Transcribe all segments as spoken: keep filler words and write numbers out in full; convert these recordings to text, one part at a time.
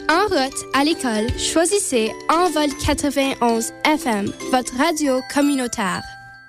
En route à l'école, choisissez Envol quatre-vingt-onze F M, votre radio communautaire.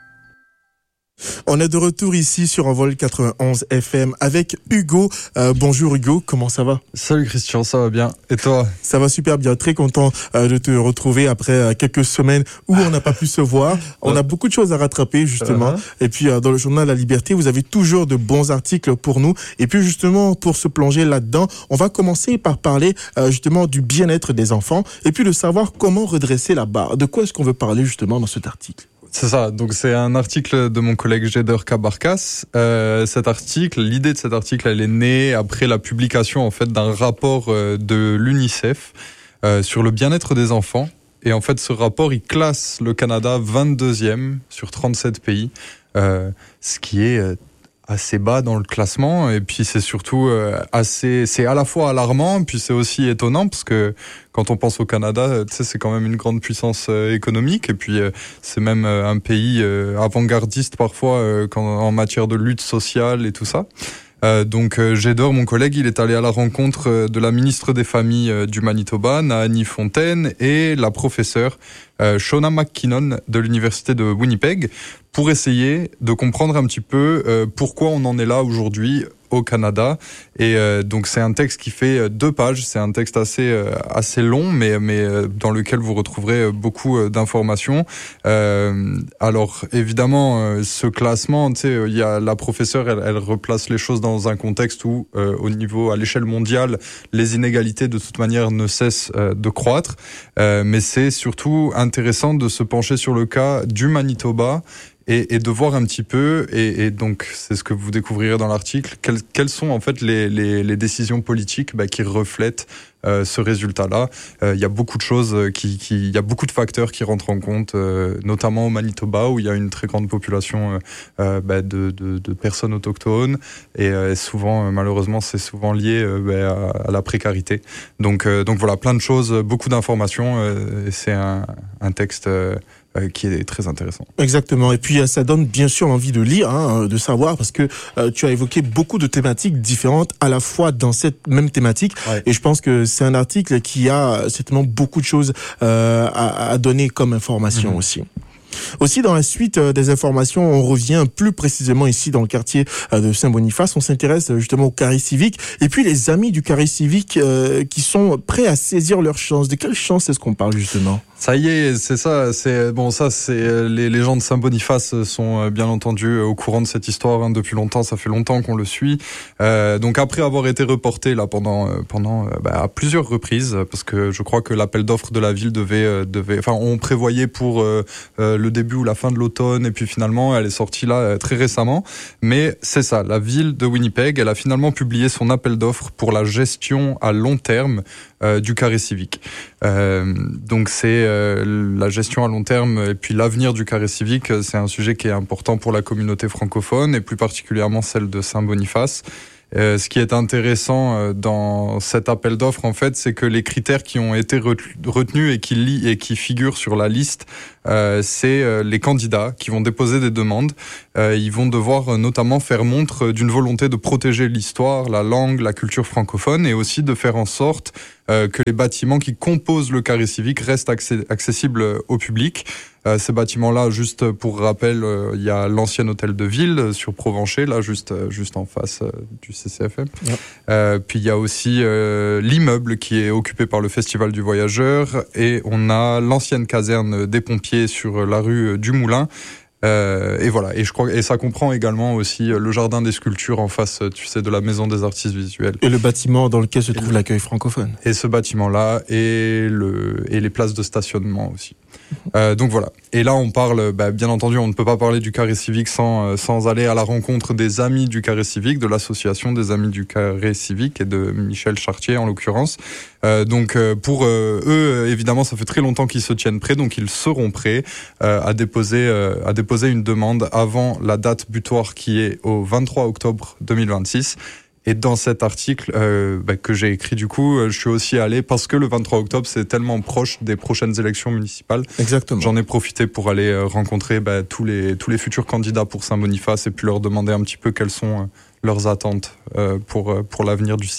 On est de retour ici sur Envol quatre-vingt-onze F M avec Hugo. Euh, bonjour Hugo, comment ça va? Salut Christian, ça va bien. Et toi? Ça va super bien, très content euh, de te retrouver après euh, quelques semaines où on n'a pas pu se voir. On a beaucoup de choses à rattraper justement. Uh-huh. Et puis euh, dans le journal La Liberté, vous avez toujours de bons articles pour nous. Et puis justement, pour se plonger là-dedans, on va commencer par parler euh, justement du bien-être des enfants et puis de savoir comment redresser la barre. De quoi est-ce qu'on veut parler justement dans cet article? C'est ça, donc c'est un article de mon collègue Jeder Kabarkas. Euh, cet article, l'idée de cet article, elle est née après la publication en fait d'un rapport euh, de l'UNICEF euh, sur le bien-être des enfants. Et en fait, ce rapport, il classe le Canada vingt-deuxième sur trente-sept pays, euh, ce qui est euh, assez bas dans le classement. Et puis c'est surtout euh, assez, c'est à la fois alarmant, puis c'est aussi étonnant parce que quand on pense au Canada, tu sais, c'est quand même une grande puissance euh, économique, et puis euh, c'est même euh, un pays euh, avant-gardiste parfois euh, quand, en matière de lutte sociale et tout ça. Euh, donc euh, Jeder, mon collègue, il est allé à la rencontre euh, de la ministre des Familles euh, du Manitoba, Naani Fontaine, et la professeure euh, Shona McKinnon de l'université de Winnipeg, pour essayer de comprendre un petit peu euh, pourquoi on en est là aujourd'hui au Canada. Et euh, donc c'est un texte qui fait deux pages, c'est un texte assez euh, assez long, mais mais euh, dans lequel vous retrouverez beaucoup euh, d'informations. Euh, alors évidemment, euh, ce classement, tu sais, il y a la professeure, elle, elle replace les choses dans un contexte où, euh, au niveau, à l'échelle mondiale, les inégalités de toute manière ne cessent euh, de croître. Euh, mais c'est surtout intéressant de se pencher sur le cas du Manitoba. Et, et de voir un petit peu, et, et donc c'est ce que vous découvrirez dans l'article, quelles, quelles sont en fait les, les, les décisions politiques bah, qui reflètent euh, ce résultat-là. Il euh, y a beaucoup de choses, qui, qui, il y a beaucoup de facteurs qui rentrent en compte, euh, notamment au Manitoba où il y a une très grande population euh, bah, de, de, de personnes autochtones, et euh, souvent, euh, malheureusement, c'est souvent lié euh, bah, à, à la précarité. Donc, euh, donc voilà, plein de choses, beaucoup d'informations. Euh, et c'est un, un texte. Euh, Euh, qui est très intéressant. Exactement. Et puis euh, ça donne bien sûr envie de lire, hein, de savoir, parce que euh, tu as évoqué beaucoup de thématiques différentes à la fois dans cette même thématique. Ouais. Et je pense que c'est un article qui a certainement beaucoup de choses euh, à, à donner comme information mmh. aussi. Aussi, dans la suite euh, des informations, on revient plus précisément ici dans le quartier euh, de Saint-Boniface. On s'intéresse euh, justement au carré civique. Et puis, les amis du carré civique euh, qui sont prêts à saisir leur chance. De quelle chance est-ce qu'on parle justement? Ça y est, c'est ça. C'est bon, ça, c'est les, les gens de Saint-Boniface sont bien entendu au courant de cette histoire hein, depuis longtemps. Ça fait longtemps qu'on le suit. Euh, donc après avoir été reporté là pendant pendant bah, à plusieurs reprises, parce que je crois que l'appel d'offres de la ville devait devait, enfin, on prévoyait pour euh, le début ou la fin de l'automne, et puis finalement, elle est sortie là très récemment. Mais c'est ça, la ville de Winnipeg, elle a finalement publié son appel d'offres pour la gestion à long terme euh, du carré civique. Euh, donc c'est euh, la gestion à long terme et puis l'avenir du carré civique, c'est un sujet qui est important pour la communauté francophone et plus particulièrement celle de Saint-Boniface. Euh, ce qui est intéressant euh, dans cet appel d'offres, en fait, c'est que les critères qui ont été retenus et qui, li- et qui figurent sur la liste, euh, c'est euh, les candidats qui vont déposer des demandes. Euh, ils vont devoir euh, notamment faire montre d'une volonté de protéger l'histoire, la langue, la culture francophone, et aussi de faire en sorte euh, que les bâtiments qui composent le carré civique restent accé- accessibles au public. Euh, ces bâtiments-là, juste pour rappel, euh, il y a l'ancien hôtel de ville euh, sur Provencher, là, juste euh, juste en face euh, du C C F M. Ouais. Euh, puis il y a aussi euh, l'immeuble qui est occupé par le Festival du Voyageur, et on a l'ancienne caserne des pompiers sur la rue du Moulin. Euh, et voilà, et je crois, et ça comprend également aussi le jardin des sculptures en face, tu sais, de la maison des artistes visuels. Et le bâtiment dans lequel se trouve et l'accueil francophone. Et ce bâtiment-là, et le et les places de stationnement aussi. Euh, donc voilà. Et là, on parle, bah, bien entendu, on ne peut pas parler du carré civique sans sans aller à la rencontre des amis du carré civique, de l'association des amis du carré civique et de Michel Chartier en l'occurrence. Euh, donc euh, pour euh, eux, évidemment, ça fait très longtemps qu'ils se tiennent prêts, donc ils seront prêts euh, à déposer euh, à déposer une demande avant la date butoir qui est au vingt-trois octobre deux mille vingt-six. Et dans cet article euh, bah, que j'ai écrit du coup, je suis aussi allé parce que le vingt-trois octobre c'est tellement proche des prochaines élections municipales. Exactement. J'en ai profité pour aller rencontrer bah, tous les tous les futurs candidats pour Saint-Boniface et puis leur demander un petit peu quelles sont leurs attentes euh, pour pour l'avenir du site.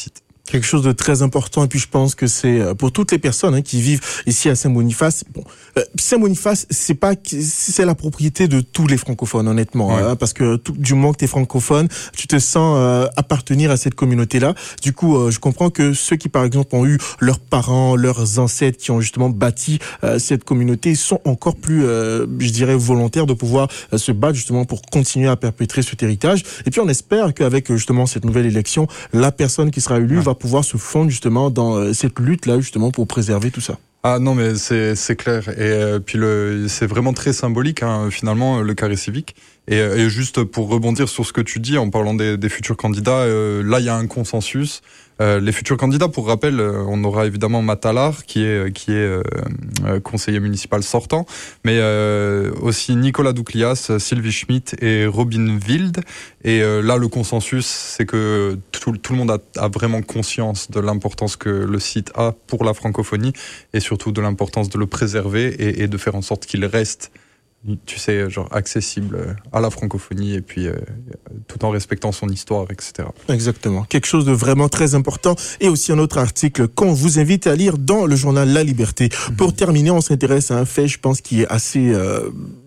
Quelque chose de très important, et puis je pense que c'est pour toutes les personnes hein, qui vivent ici à Saint-Boniface. Bon, euh, Saint-Boniface, c'est pas c'est la propriété de tous les francophones, honnêtement, ouais. hein, parce que tout, du moment que t'es francophone, tu te sens euh, appartenir à cette communauté-là. Du coup, euh, je comprends que ceux qui, par exemple, ont eu leurs parents, leurs ancêtres qui ont justement bâti euh, cette communauté, sont encore plus, euh, je dirais, volontaires de pouvoir euh, se battre justement pour continuer à perpétrer cet héritage. Et puis, on espère qu'avec justement cette nouvelle élection, la personne qui sera élue ouais. va pouvoir se fondre justement dans cette lutte-là, justement, pour préserver tout ça. Ah non, mais c'est c'est clair. Et euh, puis le c'est vraiment très symbolique, hein, finalement, le carré civique. Et, et juste pour rebondir sur ce que tu dis en parlant des, des futurs candidats, euh, là il y a un consensus. Euh, les futurs candidats, pour rappel, euh, on aura évidemment Matalar qui est qui est euh, conseiller municipal sortant, mais euh, aussi Nicolas Douclias, Sylvie Schmidt et Robin Wild. Et euh, là, le consensus, c'est que tout, tout le monde a, a vraiment conscience de l'importance que le site a pour la francophonie et surtout de l'importance de le préserver et, et de faire en sorte qu'il reste, tu sais, genre accessible à la francophonie et puis euh, tout en respectant son histoire, et cetera. Exactement. Quelque chose de vraiment très important. Et aussi un autre article qu'on vous invite à lire dans le journal La Liberté. Mmh. Pour terminer, on s'intéresse à un fait, je pense, qui est assez... Euh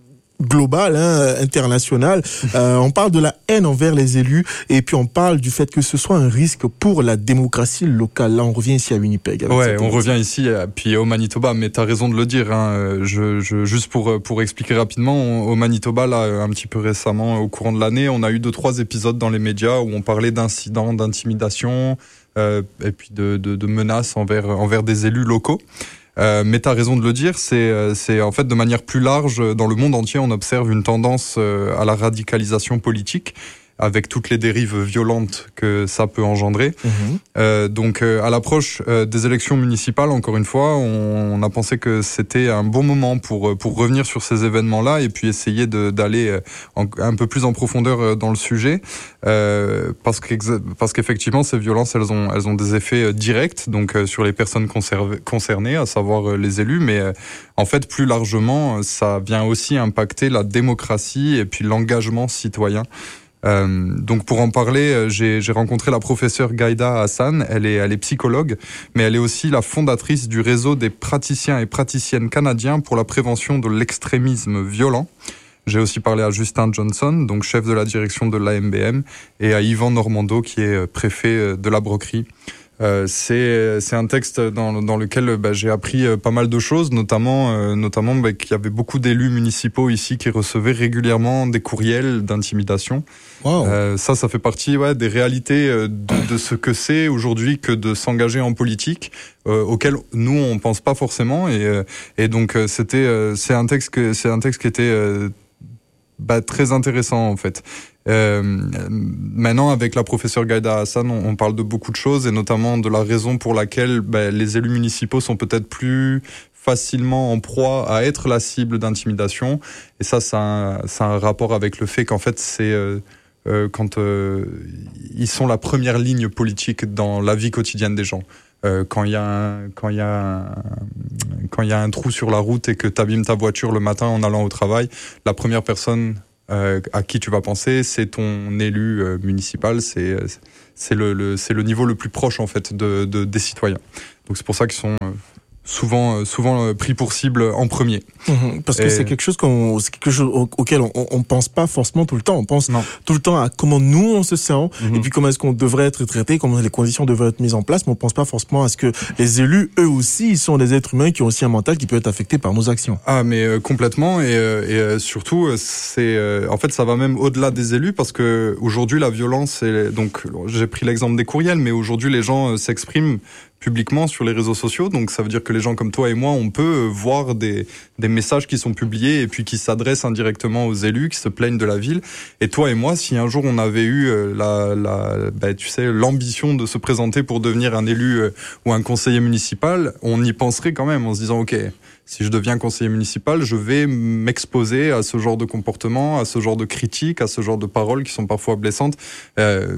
global, hein, international. Euh, on parle de la haine envers les élus et puis on parle du fait que ce soit un risque pour la démocratie locale. Là, on revient ici à Winnipeg. Ouais, on revient ici, puis au Manitoba. Mais t'as raison de le dire. Hein. Je, je, juste pour pour expliquer rapidement, on, au Manitoba, là, un petit peu récemment, au courant de l'année, on a eu deux trois épisodes dans les médias où on parlait d'incidents, d'intimidation euh, et puis de, de, de menaces envers envers des élus locaux. Euh, mais t'as raison de le dire, c'est, c'est en fait de manière plus large, dans le monde entier, on observe une tendance à la radicalisation politique, avec toutes les dérives violentes que ça peut engendrer. Mmh. Euh, donc, euh, à l'approche euh, des élections municipales, encore une fois, on, on a pensé que c'était un bon moment pour pour revenir sur ces événements-là et puis essayer de, d'aller en, un peu plus en profondeur dans le sujet, euh, parce que parce qu'effectivement, ces violences, elles ont elles ont des effets directs, donc euh, sur les personnes concernées, à savoir les élus, mais euh, en fait, plus largement, ça vient aussi impacter la démocratie et puis l'engagement citoyen. Euh, donc pour en parler, j'ai, j'ai rencontré la professeure Gaïda Hassan. Elle est, elle est psychologue, mais elle est aussi la fondatrice du réseau des praticiens et praticiennes canadiens pour la prévention de l'extrémisme violent. J'ai aussi parlé à Justin Johnson, donc chef de la direction de l'A M B M, et à Yvan Normando, qui est préfet de la Broquerie. Euh, c'est c'est un texte dans dans lequel bah, j'ai appris euh, pas mal de choses, notamment euh, notamment bah, qu'il y avait beaucoup d'élus municipaux ici qui recevaient régulièrement des courriels d'intimidation. Wow. Euh, ça, ça fait partie ouais des réalités euh, de, de ce que c'est aujourd'hui que de s'engager en politique, euh, auquel nous on pense pas forcément. Et euh, et donc euh, c'était euh, c'est un texte que c'est un texte qui était euh, bah, très intéressant en fait. Euh, maintenant, avec la professeure Gaïda Hassan, on, on parle de beaucoup de choses et notamment de la raison pour laquelle bah, les élus municipaux sont peut-être plus facilement en proie à être la cible d'intimidation. Et ça, ça a un, ça a un rapport avec le fait qu'en fait, c'est euh, euh, quand euh, ils sont la première ligne politique dans la vie quotidienne des gens. Euh, quand il y a un, quand il y a un, quand il y a un trou sur la route et que t'abîmes ta voiture le matin en allant au travail, la première personne Euh, à qui tu vas penser, c'est ton élu euh, municipal, c'est c'est le, le c'est le niveau le plus proche en fait de, de des citoyens. Donc c'est pour ça qu'ils sont euh, souvent souvent pris pour cible en premier. Mmh, parce que et... c'est quelque chose qu'on c'est quelque chose auquel on, on pense pas forcément tout le temps. On pense non. tout le temps à comment nous on se sent mmh. et puis comment est-ce qu'on devrait être traité, comment les conditions devraient être mises en place, mais on pense pas forcément à ce que les élus eux aussi ils sont des êtres humains qui ont aussi un mental qui peut être affecté par nos actions. Ah mais euh, complètement et, euh, et euh, surtout c'est euh, en fait ça va même au-delà des élus parce que aujourd'hui la violence est, donc j'ai pris l'exemple des courriels, mais aujourd'hui les gens euh, s'expriment publiquement sur les réseaux sociaux, donc ça veut dire que les gens comme toi et moi, on peut voir des des messages qui sont publiés et puis qui s'adressent indirectement aux élus, qui se plaignent de la ville. Et toi et moi, si un jour on avait eu la la bah, tu sais l'ambition de se présenter pour devenir un élu ou un conseiller municipal, on y penserait quand même en se disant ok, si je deviens conseiller municipal, je vais m'exposer à ce genre de comportement, à ce genre de critiques, à ce genre de paroles qui sont parfois blessantes. Euh,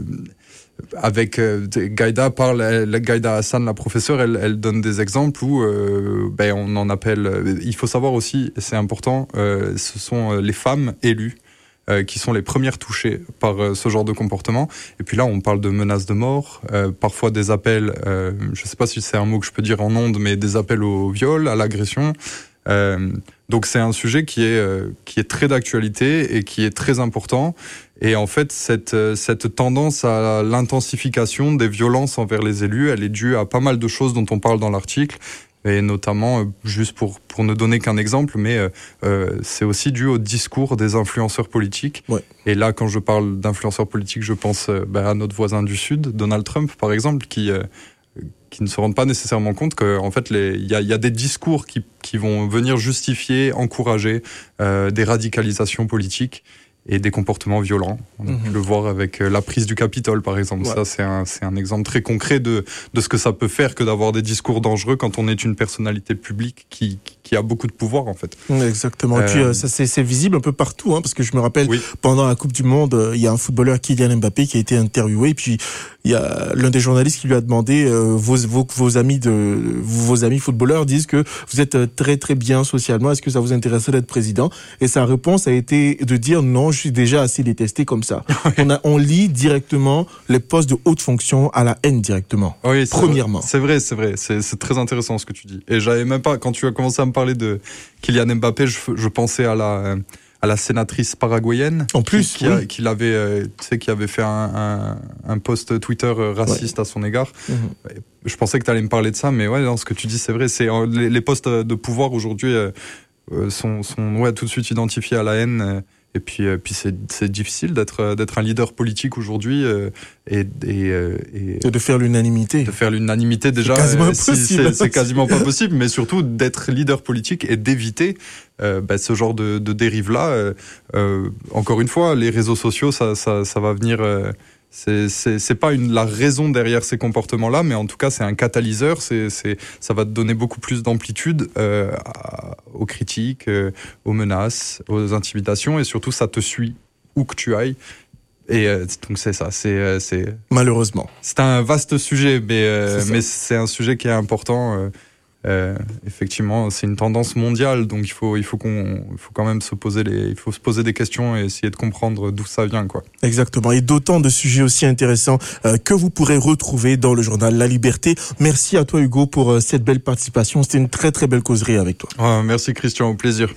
Avec euh, Gaïda parle, elle, Gaïda Hassan, la professeure, elle, elle donne des exemples où euh, ben on en appelle. Il faut savoir aussi, c'est important, euh, ce sont les femmes élues euh, qui sont les premières touchées par euh, ce genre de comportement. Et puis là, on parle de menaces de mort, euh, parfois des appels, euh, je ne sais pas si c'est un mot que je peux dire en ondes, mais des appels au viol, à l'agression. Euh, donc c'est un sujet qui est euh, qui est très d'actualité et qui est très important. Et en fait, cette cette tendance à l'intensification des violences envers les élus, elle est due à pas mal de choses dont on parle dans l'article. Et notamment, euh, juste pour pour ne donner qu'un exemple, mais euh, euh, c'est aussi dû au discours des influenceurs politiques. Ouais. Et là, quand je parle d'influenceurs politiques, je pense euh, bah, à notre voisin du Sud, Donald Trump, par exemple, qui euh, qui ne se rendent pas nécessairement compte que en fait les il y a il y a des discours qui qui vont venir justifier, encourager euh, des radicalisations politiques et des comportements violents. On mmh. peut le voir avec la prise du Capitole, par exemple. Ouais. Ça, c'est un, c'est un exemple très concret de, de ce que ça peut faire que d'avoir des discours dangereux quand on est une personnalité publique qui, qui a beaucoup de pouvoir, en fait. Exactement. Euh... Et puis, euh, ça, c'est, c'est visible un peu partout, hein, parce que je me rappelle, oui. pendant la Coupe du Monde, euh, il y a un footballeur, Kylian Mbappé, qui a été interviewé, et puis il y a l'un des journalistes qui lui a demandé, euh, vos, vos, vos amis de, vos amis footballeurs disent que vous êtes très, très bien socialement. Est-ce que ça vous intéresserait d'être président? Et sa réponse a été de dire non, je suis déjà assez détesté comme ça. on, a, on lit directement les postes de haute fonction à la haine directement. Oui, c'est premièrement. Vrai, c'est vrai, c'est vrai. C'est, c'est très intéressant ce que tu dis. Et j'avais même pas, quand tu as commencé à me parler de Kylian Mbappé, je, je pensais à la, à la sénatrice paraguayenne. En plus, qui, qui, oui. a, qui l'avait, euh, tu sais, qui avait fait un, un, un post Twitter raciste ouais. à son égard. Mmh. Je pensais que tu allais me parler de ça, mais ouais, non, ce que tu dis, c'est vrai. C'est les, les postes de pouvoir aujourd'hui euh, sont, sont ouais, tout de suite identifiés à la haine. Euh, Et puis, euh, puis c'est, c'est difficile d'être, d'être un leader politique aujourd'hui euh, et, et, euh, et, et de faire l'unanimité. De faire l'unanimité déjà, c'est quasiment, euh, impossible. Si, c'est, c'est quasiment pas possible, mais surtout d'être leader politique et d'éviter euh, bah, ce genre de, de dérive-là. Euh, euh, encore une fois, les réseaux sociaux, ça, ça, ça va venir. Euh, C'est, c'est, c'est pas une, la raison derrière ces comportements-là, mais en tout cas, c'est un catalyseur. C'est, c'est, ça va te donner beaucoup plus d'amplitude euh, à, aux critiques, euh, aux menaces, aux intimidations, et surtout, ça te suit où que tu ailles. Et euh, donc c'est ça. C'est, c'est malheureusement. C'est un vaste sujet, mais euh, c'est mais c'est un sujet qui est important. Euh, Euh, effectivement, c'est une tendance mondiale, donc il faut, il faut qu'on, il faut quand même se poser les, il faut se poser des questions et essayer de comprendre d'où ça vient, quoi. Exactement. Et d'autant de sujets aussi intéressants euh, que vous pourrez retrouver dans le journal La Liberté. Merci à toi, Hugo, pour euh, cette belle participation. C'était une très très belle causerie avec toi. Oh, merci, Christian. Au plaisir.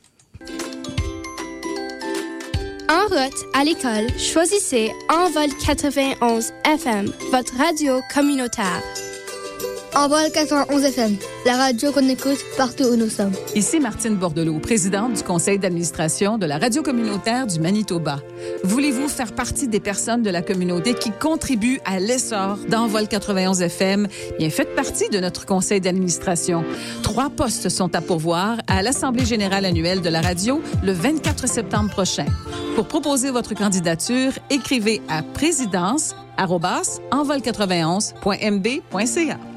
En route à l'école, choisissez Envol quatre-vingt-onze F M, votre radio communautaire. Envol quatre-vingt-onze F M, la radio qu'on écoute partout où nous sommes. Ici Martine Bordelot, présidente du conseil d'administration de la radio communautaire du Manitoba. Voulez-vous faire partie des personnes de la communauté qui contribuent à l'essor d'Envol quatre-vingt-onze F M? Bien, faites partie de notre conseil d'administration. Trois postes sont à pourvoir à l'Assemblée générale annuelle de la radio le vingt-quatre septembre prochain. Pour proposer votre candidature, écrivez à présidence arobase envol quatre-vingt-onze point m b point c a.